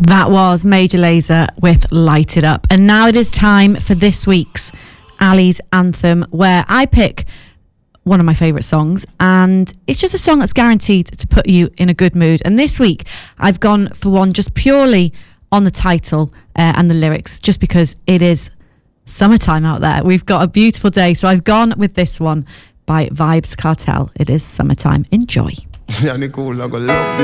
That was Major Lazer with Light It Up. And now it is time for this week's Ali's Anthem, where I pick one of my favourite songs, and it's just a song that's guaranteed to put you in a good mood. And this week I've gone for one just purely on the title and the lyrics, just because it is summertime out there. We've got a beautiful day, so I've gone with this one by Vybz Kartel. It is summertime. Enjoy.